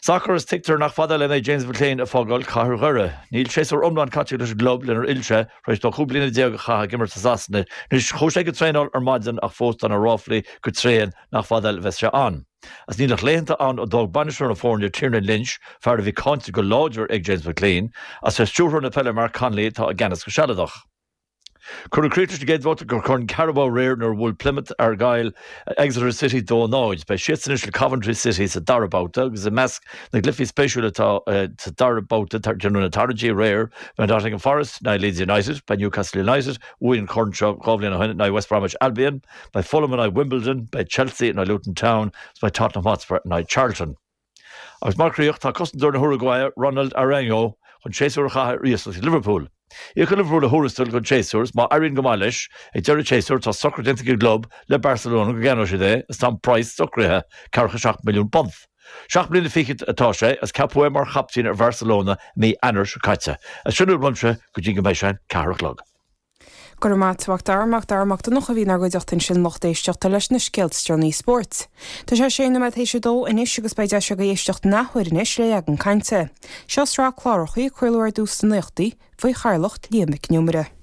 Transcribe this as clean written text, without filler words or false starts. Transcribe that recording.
Soccer is tictar nach fada le James McLean a fogol cahar gurre. Níl séar omlan catú leis glob lenar ilse, reis do chúblina déag cha gimmer sa sasne. Nís chóise go tréinál ar maidin ach fóst an a ráfli go tréin nach fadal vestre an. As nílach léanta an o dog banisher na fórne Tiernan Lynch, fear vi conti go láidir ag James McLean, as fe stúr na pelle Mark Conley tá a gannas go sealadach. Cur creatures to get vote go corn Carabao Rare nor Wool Plymouth Argyle Exeter City do noid by shits initial Coventry City sa Darabouta is a mask the Gliffy special to Darabouta General Targi Rare by Nottingham Forest now Leeds United by Newcastle United Win Cornshaw Goblin now West Bromwich Albion by Fulham and Wimbledon by Chelsea and Luton Town by Tottenham Hotspur and Charlton. I was Mark Rioch tá costan dur na Uruguay Ronald Arango chun Chaseur cha Riasl Liverpool. Ég can live a horistal go chasers, ma Irene Gomalish, a Jerry Chaser to soccer identical club, le Barcelona go gano shide, as Tom Price soccer carcha £6 million. Shach blin fiket atashe as Capoe mar chaptin at Barcelona me Anner Shukatsa. A shunner runche go jinga meishan caraclog. Gur maach darmach noch a bhí ar goideachtain sin mocht éisteachta leis na scéaltstraí sport. Tá sé séna me éis dó inis agus beide se go éisteach nachhuiir inis le ag an cainte. Seos rá chlárachaí chuilúir dús na nuchtaí faoi charlacht líamic numere.